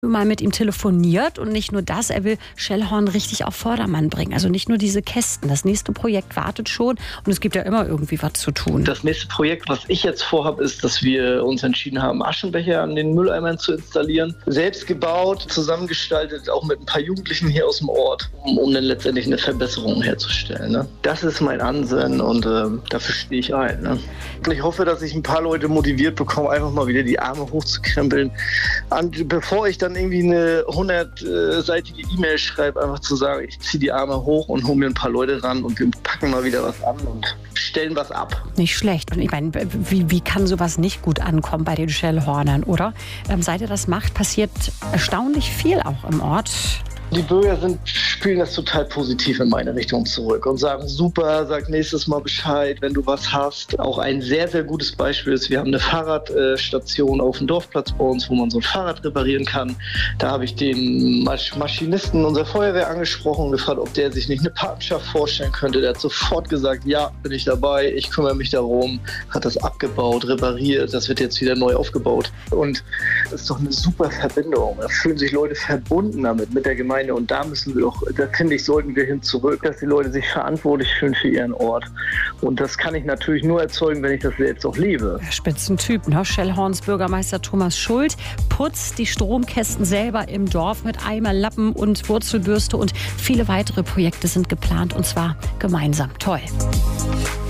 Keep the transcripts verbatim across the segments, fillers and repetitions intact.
mal mit ihm telefoniert und nicht nur das, er will Schellhorn richtig auf Vordermann bringen. Also nicht nur diese Kästen. Das nächste Projekt wartet schon und es gibt ja immer irgendwie was zu tun. Das nächste Projekt, was ich jetzt vorhabe, ist, dass wir uns entschieden haben, Aschenbecher an den Mülleimern zu installieren. Selbst gebaut, zusammengestaltet, auch mit ein paar Jugendlichen hier aus dem Ort, um, um dann letztendlich eine Verbesserung herzustellen. Ne? Das ist mein Ansinnen und äh, dafür stehe ich ein. Ne? Und ich hoffe, dass ich ein paar Leute motiviert bekomme, einfach mal wieder die Arme hochzukrempeln. Und bevor ich dann irgendwie eine hundertseitige E-Mail schreibe, einfach zu sagen, ich ziehe die Arme hoch und hole mir ein paar Leute ran und wir packen mal wieder was an und stellen was ab. Nicht schlecht. Und ich meine, wie, wie kann sowas nicht gut ankommen bei den Schellhornern, oder? Ähm, seit ihr das macht, passiert erstaunlich viel auch im Ort. Die Bürger sind, spielen das total positiv in meine Richtung zurück und sagen, super, sag nächstes Mal Bescheid, wenn du was hast. Auch ein sehr, sehr gutes Beispiel ist, wir haben eine Fahrradstation auf dem Dorfplatz bei uns, wo man so ein Fahrrad reparieren kann. Da habe ich den Maschinisten unserer Feuerwehr angesprochen und gefragt, ob der sich nicht eine Patenschaft vorstellen könnte. Der hat sofort gesagt, ja, bin ich dabei, ich kümmere mich darum, hat das abgebaut, repariert, das wird jetzt wieder neu aufgebaut. Und das ist doch eine super Verbindung. Da fühlen sich Leute verbunden damit, mit der Gemeinde. Und da müssen wir auch, da finde ich, sollten wir hin zurück, dass die Leute sich verantwortlich fühlen für ihren Ort. Und das kann ich natürlich nur erzeugen, wenn ich das selbst auch lebe. Spitzentyp, ne? Schellhorns Bürgermeister Thomas Schuld putzt die Stromkästen selber im Dorf mit Eimer, Lappen und Wurzelbürste. Und viele weitere Projekte sind geplant, und zwar gemeinsam. Toll.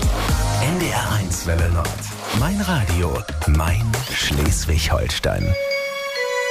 N D R eins Welle Nord. Mein Radio, mein Schleswig-Holstein.